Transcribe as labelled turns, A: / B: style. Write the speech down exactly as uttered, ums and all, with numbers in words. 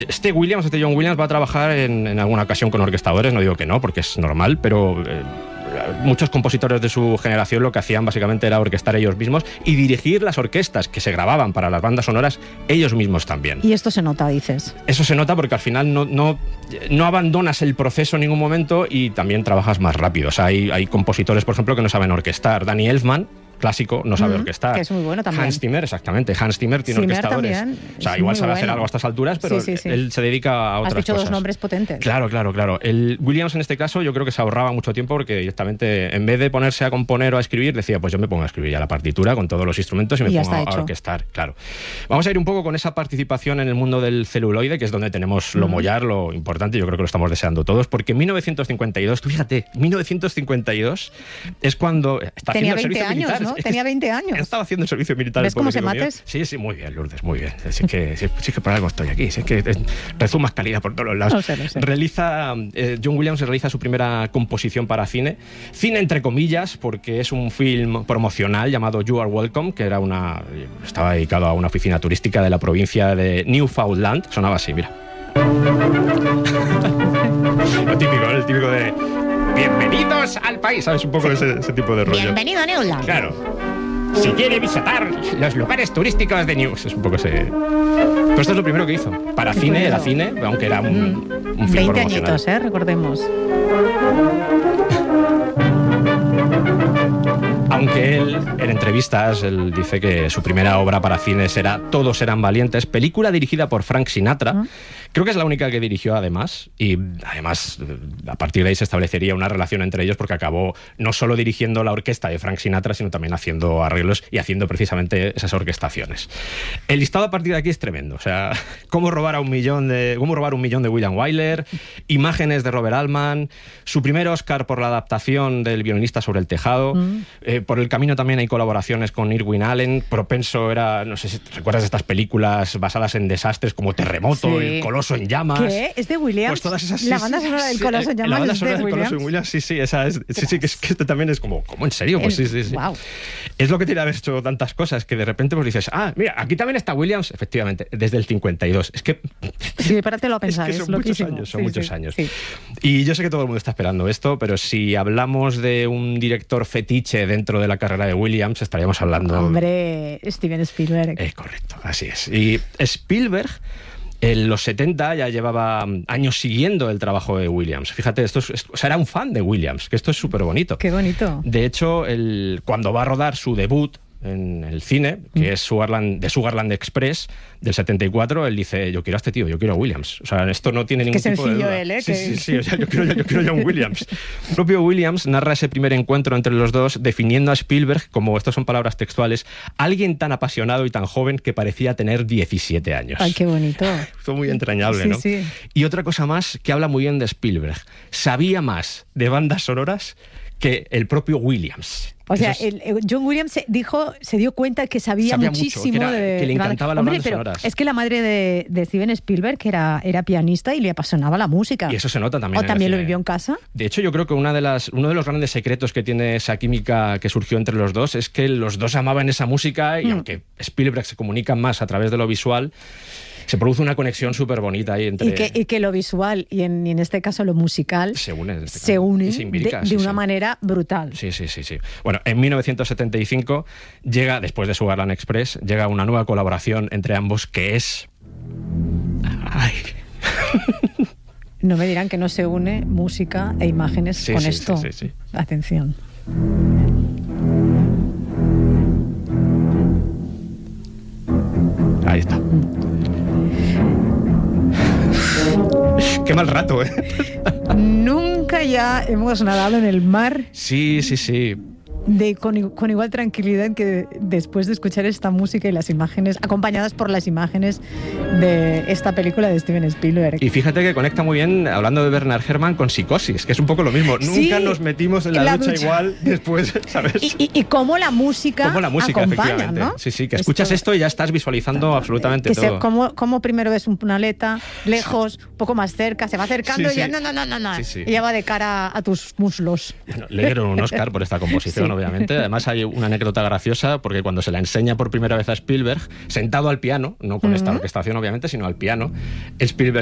A: Este Williams, este John Williams, va a trabajar en, en alguna ocasión con orquestadores, no digo que no, porque es normal, pero eh, muchos compositores de su generación lo que hacían básicamente era orquestar ellos mismos y dirigir las orquestas que se grababan para las bandas sonoras ellos mismos también.
B: Y esto se nota, dices.
A: Eso se nota porque al final no, no, no abandonas el proceso en ningún momento y también trabajas más rápido. O sea, hay, hay compositores, por ejemplo, que no saben orquestar. Danny Elfman, clásico, no sabe mm, orquestar.
B: Que es muy bueno también.
A: Hans Zimmer, exactamente. Hans Zimmer tiene
B: Zimmer
A: orquestadores.
B: También.
A: O sea, igual sabe
B: bueno.
A: hacer algo a estas alturas, pero
B: sí, sí, sí.
A: él se dedica a otras cosas.
B: Has dicho
A: cosas.
B: dos nombres potentes.
A: Claro, claro, claro. El Williams en este caso yo creo que se ahorraba mucho tiempo porque directamente, en vez de ponerse a componer o a escribir, decía, pues yo me pongo a escribir ya la partitura con todos los instrumentos y me
B: y
A: pongo a
B: hecho.
A: orquestar. Claro. Vamos a ir un poco con esa participación en el mundo del celuloide, que es donde tenemos lo mm. mollar, lo importante, yo creo que lo estamos deseando todos, porque en mil novecientos cincuenta y dos, tú fíjate, mil novecientos cincuenta y dos es cuando está
B: Tenía
A: haciendo
B: veinte
A: el servicio
B: años,
A: militar.
B: ¿no? Tenía veinte años.
A: Estaba haciendo el servicio militar.
B: ¿Ves cómo se mates?
A: Sí, sí, muy bien, Lourdes, muy bien. Sí que, sí, sí que por algo estoy aquí, sí que rezumas calidad por todos los lados.
B: No sé, no sé.
A: Realiza, eh, John Williams realiza su primera composición para cine. Cine entre comillas, porque es un film promocional llamado You Are Welcome, que era una, estaba dedicado a una oficina turística de la provincia de Newfoundland. Sonaba así, mira. Lo típico, ¿no? El típico de bienvenidos al país, ¿sabes? Un poco ese, ese tipo de rollo.
B: Bienvenido a Newland.
A: Claro. Si quiere visitar los lugares turísticos de News. Es un poco ese... Pero esto es lo primero que hizo. Para cine, bueno. Era cine, aunque era un, un film
B: veinte añitos, ¿eh? Recordemos.
A: Aunque él, en entrevistas, él dice que su primera obra para cine será Todos eran valientes, película dirigida por Frank Sinatra. ¿Ah? Creo que es la única que dirigió además, y además a partir de ahí se establecería una relación entre ellos porque acabó no solo dirigiendo la orquesta de Frank Sinatra, sino también haciendo arreglos y haciendo precisamente esas orquestaciones. El listado a partir de aquí es tremendo, o sea, cómo robar a un millón de, cómo robar un millón de William Wyler, imágenes de Robert Altman, su primer Oscar por la adaptación del Violinista sobre el tejado, mm. eh, por el camino también hay colaboraciones con Irwin Allen, propenso era, no sé si recuerdas estas películas basadas en desastres como Terremoto,
B: sí.
A: El Coloso en llamas.
B: ¿Qué? ¿Es de Williams?
A: Pues todas esas, sí,
B: la banda sonora del Coloso en llamas.
A: La banda
B: es
A: sonora
B: de
A: del
B: Williams.
A: Coloso en Williams, sí, sí, esa es, sí, sí, que, es, que este también es como, ¿cómo en serio? Pues
B: el,
A: sí, sí, sí.
B: Wow.
A: Es lo que tiene haber hecho tantas cosas que de repente pues dices, ah, mira, aquí también está Williams, efectivamente, desde el cincuenta y dos. Es que
B: sí, párate lo a pensar,
A: es que son
B: es
A: muchos
B: loquísimo.
A: años, son
B: sí,
A: muchos
B: sí,
A: años.
B: Sí.
A: Y yo sé que todo el mundo está esperando esto, pero si hablamos de un director fetiche dentro de la carrera de Williams, estaríamos hablando...
B: Hombre, Steven Spielberg.
A: Eh, correcto, así es. Y Spielberg, en los setenta, ya llevaba años siguiendo el trabajo de Williams. Fíjate, esto es, o sea, era un fan de Williams, que esto es súper bonito.
B: Qué bonito.
A: De hecho, el, cuando va a rodar su debut en el cine, que mm. es Sugarland, de Sugarland Express, del setenta y cuatro, él dice, yo quiero a este tío, yo quiero a Williams. O sea, esto no tiene ningún
B: Qué
A: tipo de duda.
B: Él, ¿eh?
A: Sí,
B: que...
A: sí, sí, o sea, yo quiero, yo quiero a John Williams. El propio Williams narra ese primer encuentro entre los dos, definiendo a Spielberg como, estas son palabras textuales, alguien tan apasionado y tan joven que parecía tener diecisiete años.
B: Ay, qué bonito.
A: Fue muy entrañable,
B: sí,
A: ¿no?
B: Sí.
A: Y otra cosa más que habla muy bien de Spielberg. Sabía más de bandas sonoras que el propio Williams.
B: O sea,
A: es...
B: el, John Williams se dijo, se dio cuenta que sabía,
A: sabía
B: muchísimo
A: mucho, que, era,
B: de...
A: que le encantaban las
B: Hombre,
A: bandas
B: pero
A: sonoras.
B: Es que la madre de, de Steven Spielberg que era, era pianista y le apasionaba la música.
A: Y eso se nota también.
B: ¿O también lo vivió en casa?
A: De hecho, yo creo que una de las, uno de los grandes secretos que tiene esa química que surgió entre los dos es que los dos amaban esa música y mm. aunque Spielberg se comunica más a través de lo visual, se produce una conexión súper bonita ahí entre...
B: Y que, y que lo visual y en, y en este caso lo musical
A: se unen, en este
B: se unen
A: se imbrica,
B: de,
A: sí,
B: de una
A: sí.
B: manera brutal.
A: Sí, sí, sí, sí. Bueno, en mil novecientos setenta y cinco llega, después de Sugarland Express, llega una nueva colaboración entre ambos que es... Ay...
B: No me dirán que no se une música e imágenes
A: sí,
B: con
A: sí,
B: esto.
A: Sí, sí, sí.
B: Atención.
A: Ahí está. Qué mal rato, ¿eh?
B: Nunca ya hemos nadado en el mar.
A: Sí, sí, sí.
B: De, con, con igual tranquilidad que después de escuchar esta música y las imágenes, acompañadas por las imágenes de esta película de Steven Spielberg.
A: Y fíjate que conecta muy bien, hablando de Bernard Herrmann, con Psicosis, que es un poco lo mismo.
B: Sí,
A: nunca nos metimos en la, la ducha, ducha igual después, ¿sabes?
B: Y, y, y cómo la música
A: Cómo la música,
B: acompaña,
A: efectivamente.
B: ¿no?
A: Sí, sí, que escuchas esto, esto y ya estás visualizando absolutamente
B: que
A: todo.
B: Se, cómo, cómo primero ves una aleta, lejos, un poco más cerca, se va acercando
A: sí,
B: y ya
A: sí.
B: no, no, no, no, no.
A: Sí, sí.
B: Y ya va de cara a tus muslos.
A: Bueno, le dieron un Oscar por esta composición,
B: sí.
A: obviamente. Además hay una anécdota graciosa porque cuando se la enseña por primera vez a Spielberg, sentado al piano, no con uh-huh. esta orquestación obviamente, sino al piano, Spielberg